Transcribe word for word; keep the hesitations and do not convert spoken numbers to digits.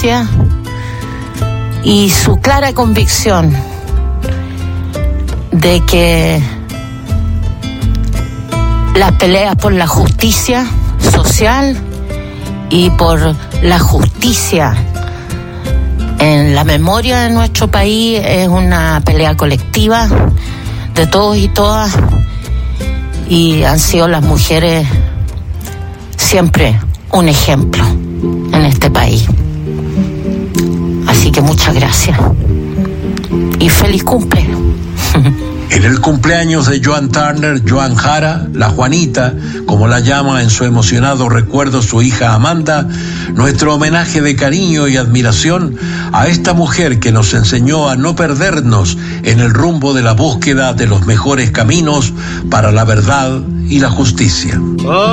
justicia y su clara convicción de que las peleas por la justicia social y por la justicia en la memoria de nuestro país es una pelea colectiva de todos y todas, y han sido las mujeres siempre un ejemplo en este país. Así que muchas gracias y feliz cumple. En el cumpleaños de Joan Turner, Joan Jara, la Juanita, como la llama en su emocionado recuerdo su hija Amanda, nuestro homenaje de cariño y admiración a esta mujer que nos enseñó a no perdernos en el rumbo de la búsqueda de los mejores caminos para la verdad y la justicia.